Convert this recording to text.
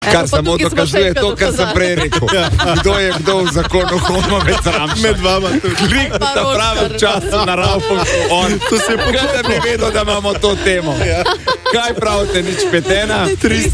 Kar samo dokazuje to, kar sem prej rekel. Kdo je kdo v zakonu Homa med Ramšar. Med vama tudi. Klik na pravem času na Ralfom. To se je pokazalo, da bi vedel, da imamo to temo. Kaj pravite, nič petena?